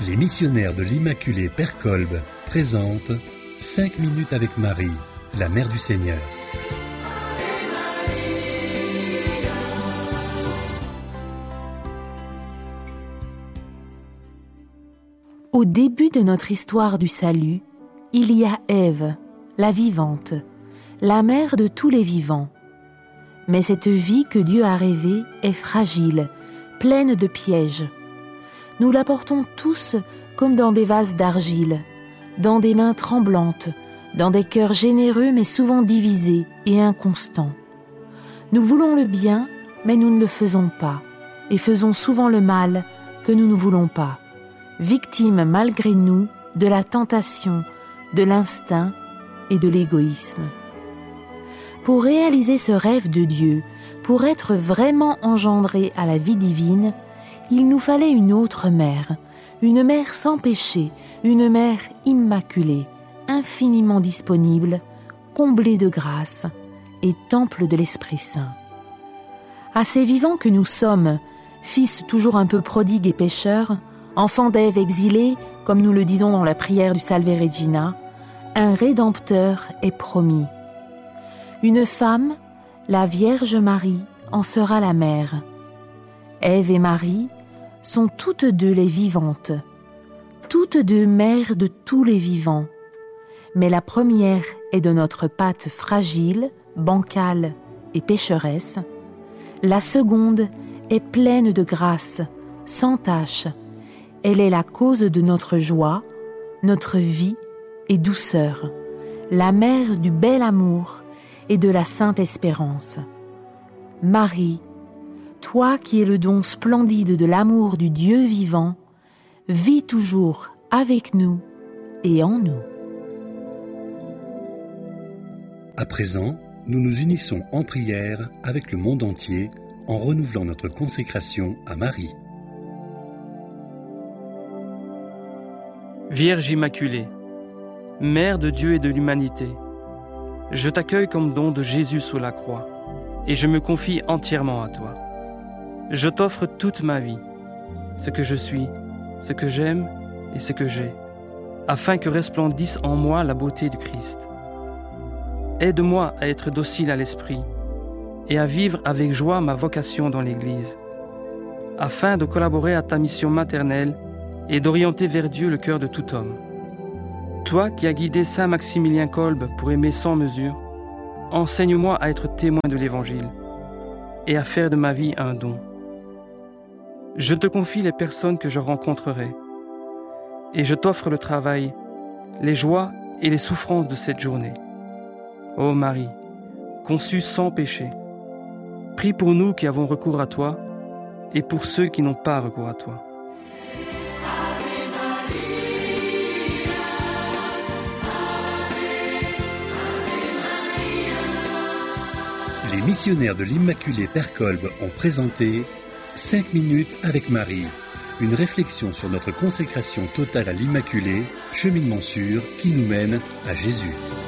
Les missionnaires de l'Immaculée Père Kolb présentent 5 minutes avec Marie, la Mère du Seigneur. Au début de notre histoire du salut, il y a Ève, la vivante, la mère de tous les vivants. Mais cette vie que Dieu a rêvée est fragile, pleine de pièges. Nous la portons tous comme dans des vases d'argile, dans des mains tremblantes, dans des cœurs généreux mais souvent divisés et inconstants. Nous voulons le bien, mais nous ne le faisons pas, et faisons souvent le mal que nous ne voulons pas, victimes malgré nous de la tentation, de l'instinct et de l'égoïsme. Pour réaliser ce rêve de Dieu, pour être vraiment engendrés à la vie divine, il nous fallait une autre mère, une mère sans péché, une mère immaculée, infiniment disponible, comblée de grâce et temple de l'Esprit Saint. À ces vivants que nous sommes, fils toujours un peu prodigues et pécheurs, enfants d'Ève exilés, comme nous le disons dans la prière du Salve Regina, un Rédempteur est promis. Une femme, la Vierge Marie, en sera la mère. Ève et Marie sont toutes deux les vivantes, toutes deux mères de tous les vivants. Mais la première est de notre pâte fragile, bancale et pécheresse. La seconde est pleine de grâce, sans tache. Elle est la cause de notre joie, notre vie et douceur, la mère du bel amour et de la sainte espérance. Marie, toi qui es le don splendide de l'amour du Dieu vivant, vis toujours avec nous et en nous. À présent, nous nous unissons en prière avec le monde entier en renouvelant notre consécration à Marie. Vierge Immaculée, Mère de Dieu et de l'humanité, je t'accueille comme don de Jésus sous la croix et je me confie entièrement à toi. Je t'offre toute ma vie, ce que je suis, ce que j'aime et ce que j'ai, afin que resplendisse en moi la beauté du Christ. Aide-moi à être docile à l'esprit et à vivre avec joie ma vocation dans l'Église, afin de collaborer à ta mission maternelle et d'orienter vers Dieu le cœur de tout homme. Toi qui as guidé Saint Maximilien Kolb pour aimer sans mesure, enseigne-moi à être témoin de l'Évangile et à faire de ma vie un don. Je te confie les personnes que je rencontrerai et je t'offre le travail, les joies et les souffrances de cette journée. Ô Marie, conçue sans péché, prie pour nous qui avons recours à toi et pour ceux qui n'ont pas recours à toi. Les missionnaires de l'Immaculée Père Kolb ont présenté 5 minutes avec Marie, une réflexion sur notre consécration totale à l'Immaculée, cheminement sûr qui nous mène à Jésus.